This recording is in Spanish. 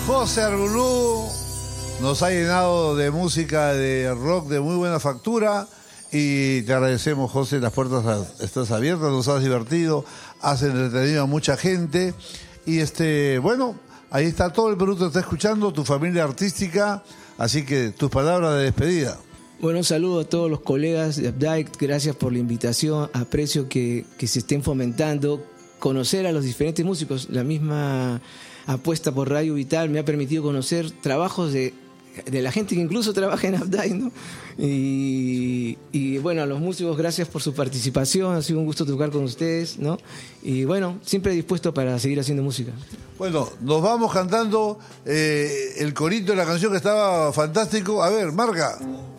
José Argulú nos ha llenado de música de rock de muy buena factura y te agradecemos, José, las puertas estás abiertas, nos has divertido, has entretenido a mucha gente y bueno, ahí está todo el Perú, te está escuchando, tu familia artística, así que tus palabras de despedida. Bueno, un saludo a todos los colegas de Updike, gracias por la invitación, aprecio que se estén fomentando, conocer a los diferentes músicos, la misma apuesta por Radio Vital me ha permitido conocer trabajos de la gente que incluso trabaja en Updike, ¿no? Y bueno, a los músicos, gracias por su participación, ha sido un gusto tocar con ustedes, ¿no? Y bueno, siempre dispuesto para seguir haciendo música. Bueno, nos vamos cantando el corito de la canción que estaba fantástico. A ver, Marga.